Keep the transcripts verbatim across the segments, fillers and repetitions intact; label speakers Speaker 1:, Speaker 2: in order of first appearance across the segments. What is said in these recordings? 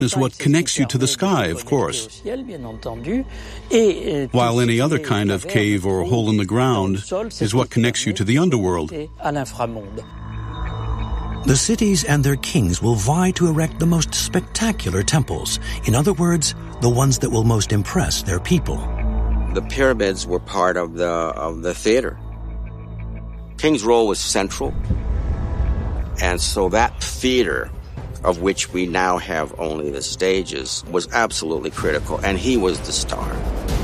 Speaker 1: is what connects you to the sky, of course, while any other kind of cave or hole in the ground is what connects you to the underworld.
Speaker 2: The cities and their kings will vie to erect the most spectacular temples. In other words, the ones that will most impress their people.
Speaker 3: The pyramids were part of the of the theater. King's role was central, and so that theater, of which we now have only the stages, was absolutely critical, and he was the star.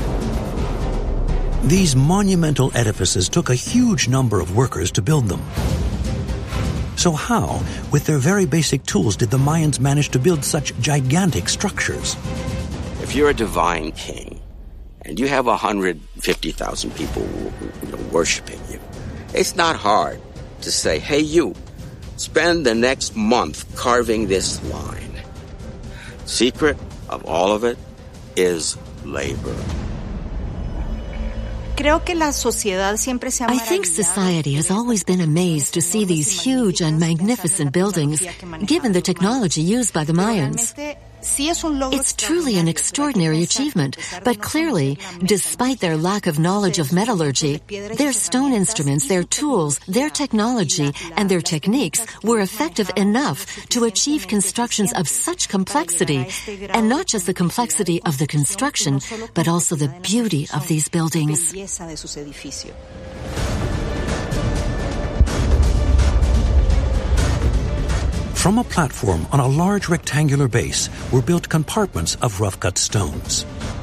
Speaker 2: These monumental edifices took a huge number of workers to build them. So how, with their very basic tools, did the Mayans manage to build such gigantic structures?
Speaker 3: If you're a divine king, and you have one hundred fifty thousand people you know, worshiping you, it's not hard to say, hey, you, spend the next month carving this line. Secret of all of it is labor.
Speaker 4: I think society has always been amazed to see these huge and magnificent buildings, given the technology used by the Mayans. It's truly an extraordinary achievement, but clearly, despite their lack of knowledge of metallurgy, their stone instruments, their tools, their technology, and their techniques were effective enough to achieve constructions of such complexity, and not just the complexity of the construction, but also the beauty of these buildings.
Speaker 2: From a platform on a large rectangular base were built compartments of rough-cut stones.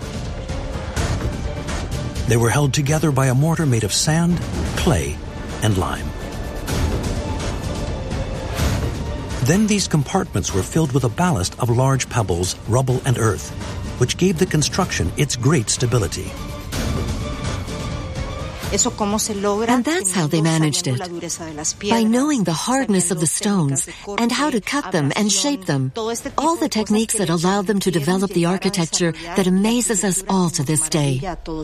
Speaker 2: They were held together by a mortar made of sand, clay, and lime. Then these compartments were filled with a ballast of large pebbles, rubble, and earth, which gave the construction its great stability.
Speaker 4: And that's how they managed it, by knowing the hardness of the stones and how to cut them and shape them, all the techniques that allowed them to develop the architecture that amazes us all to this day.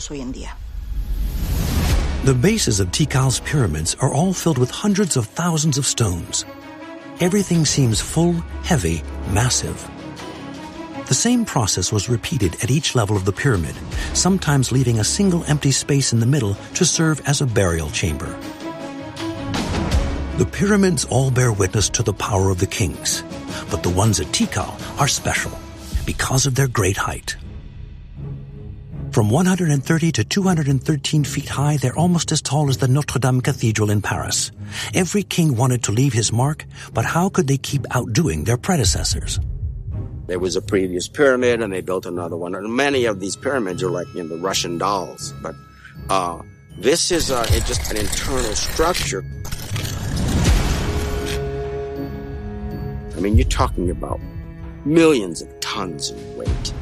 Speaker 2: The bases of Tikal's pyramids are all filled with hundreds of thousands of stones. Everything seems full, heavy, massive. The same process was repeated at each level of the pyramid, sometimes leaving a single empty space in the middle to serve as a burial chamber. The pyramids all bear witness to the power of the kings, but the ones at Tikal are special because of their great height. From one hundred thirty to two hundred thirteen feet high, they're almost as tall as the Notre Dame Cathedral in Paris. Every king wanted to leave his mark, but how could they keep outdoing their predecessors?
Speaker 3: There was a previous pyramid, and they built another one. And many of these pyramids are like, you know, the Russian dolls. But uh, this is uh, it's just an internal structure. I mean, you're talking about millions of tons in weight.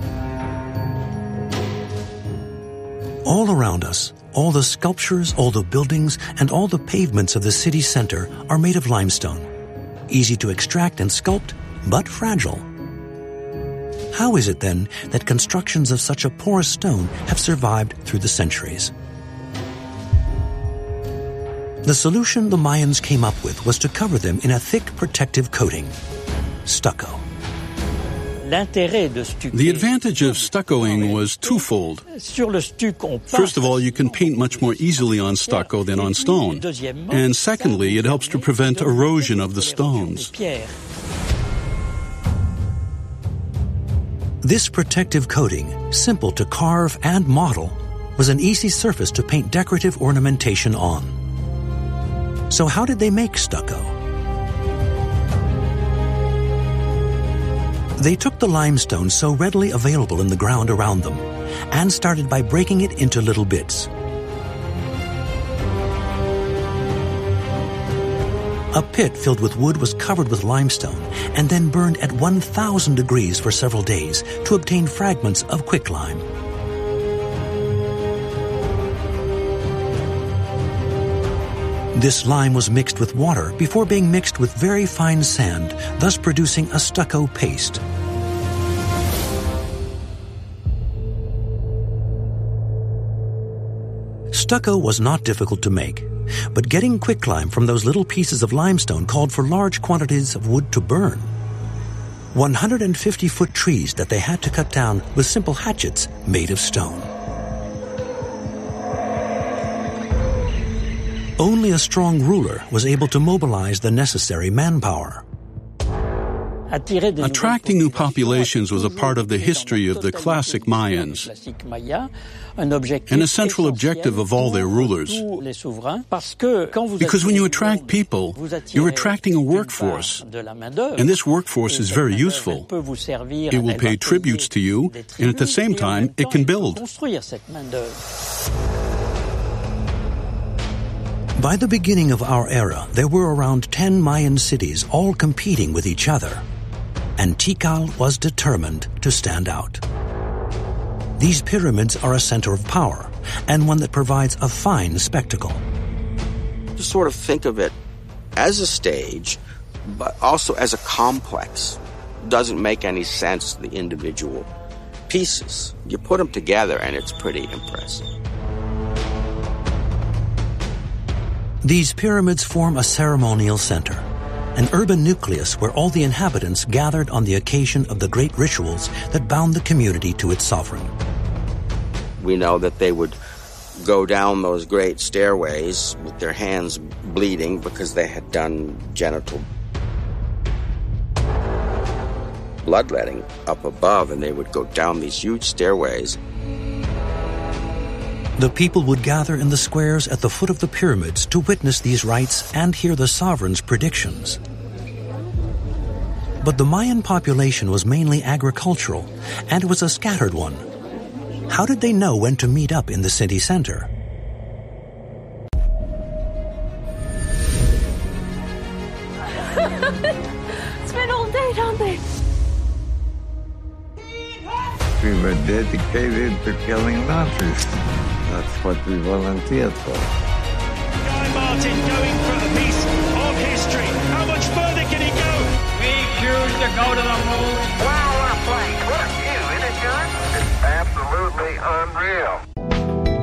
Speaker 2: All around us, all the sculptures, all the buildings, and all the pavements of the city center are made of limestone. Easy to extract and sculpt, but fragile. How is it then that constructions of such a porous stone have survived through the centuries? The solution the Mayans came up with was to cover them in a thick protective coating, stucco.
Speaker 1: The advantage of stuccoing was twofold. First of all, you can paint much more easily on stucco than on stone. And secondly, it helps to prevent erosion of the stones.
Speaker 2: This protective coating, simple to carve and model, was an easy surface to paint decorative ornamentation on. So how did they make stucco? They took the limestone so readily available in the ground around them and started by breaking it into little bits. A pit filled with wood was covered with limestone and then burned at one thousand degrees for several days to obtain fragments of quicklime. This lime was mixed with water before being mixed with very fine sand, thus producing a stucco paste. Stucco was not difficult to make, but getting quicklime from those little pieces of limestone called for large quantities of wood to burn. one hundred fifty foot trees that they had to cut down with simple hatchets made of stone. Only a strong ruler was able to mobilize the necessary manpower.
Speaker 1: Attracting new populations was a part of the history of the classic Mayans and a central objective of all their rulers. Because when you attract people, you're attracting a workforce, and this workforce is very useful. It will pay tributes to you, and at the same time, it can build.
Speaker 2: By the beginning of our era, there were around ten Mayan cities all competing with each other. And Tikal was determined to stand out. These pyramids are a center of power, and one that provides a fine spectacle.
Speaker 3: To sort of think of it as a stage, but also as a complex. Doesn't make any sense, the individual pieces. You put them together and it's pretty impressive.
Speaker 2: These pyramids form a ceremonial center, an urban nucleus where all the inhabitants gathered on the occasion of the great rituals that bound the community to its sovereign.
Speaker 3: We know that they would go down those great stairways with their hands bleeding because they had done genital bloodletting up above, and they would go down these huge stairways.
Speaker 2: The people would gather in the squares at the foot of the pyramids to witness these rites and hear the sovereign's predictions. But the Mayan population was mainly agricultural, and it was a scattered one. How did they know when to meet up in the city center?
Speaker 5: It's been all day, don't they?
Speaker 6: We were dedicated to killing Nazis. That's what we volunteered for.
Speaker 7: Guy Martin going for a piece of history. How much further can he go?
Speaker 8: We choose to go to the moon.
Speaker 9: Wow, what a place. What a view, isn't it, John? It's absolutely unreal.